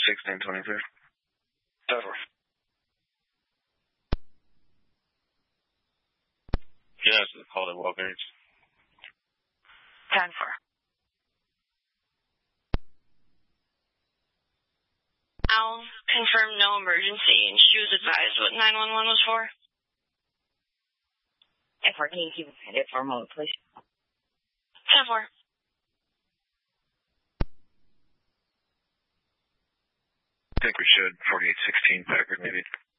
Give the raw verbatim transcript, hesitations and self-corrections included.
sixteen twenty-three. ten four. Yeah, this is called at Walgreens. ten four. Al, confirm no emergency, and she was advised what nine one one was for. ten four, can you keep it for a moment, please? ten four. I think we should. forty-eight sixteen Packard, maybe.